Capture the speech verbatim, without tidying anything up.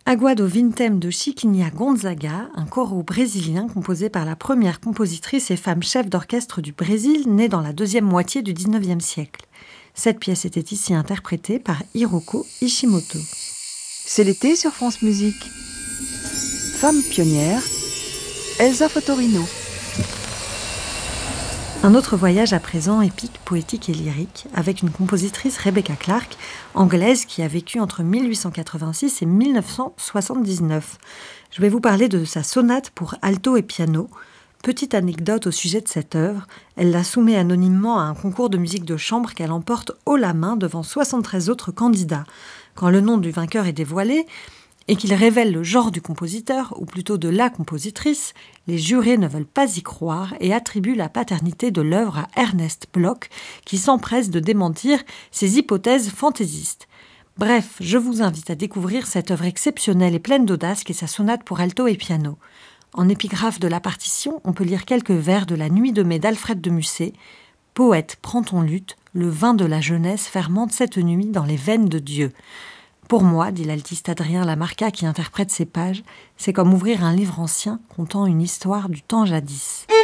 Água do Vintém de Chiquinha Gonzaga, un coro brésilien composé par la première compositrice et femme chef d'orchestre du Brésil, née dans la deuxième moitié du dix-neuvième siècle. Cette pièce était ici interprétée par Hiroko Ishimoto. C'est l'été sur France Musique. Femme pionnière, Elsa Fotorino. Un autre voyage à présent épique, poétique et lyrique, avec une compositrice Rebecca Clark, anglaise qui a vécu entre mille huit cent quatre-vingt-six et mille neuf cent soixante-dix-neuf. Je vais vous parler de sa sonate pour alto et piano. Petite anecdote au sujet de cette œuvre, elle la soumet anonymement à un concours de musique de chambre qu'elle emporte haut la main devant soixante-treize autres candidats. Quand le nom du vainqueur est dévoilé, et qu'il révèle le genre du compositeur, ou plutôt de la compositrice, les jurés ne veulent pas y croire et attribuent la paternité de l'œuvre à Ernest Bloch, qui s'empresse de démentir ces hypothèses fantaisistes. Bref, je vous invite à découvrir cette œuvre exceptionnelle et pleine d'audace qu'est sa sonate pour alto et piano. En épigraphe de la partition, on peut lire quelques vers de La Nuit de mai d'Alfred de Musset. « Poète, prends ton luth, le vin de la jeunesse fermente cette nuit dans les veines de Dieu. » Pour moi, dit l'altiste Adrien Lamarca qui interprète ces pages, c'est comme ouvrir un livre ancien contant une histoire du temps jadis.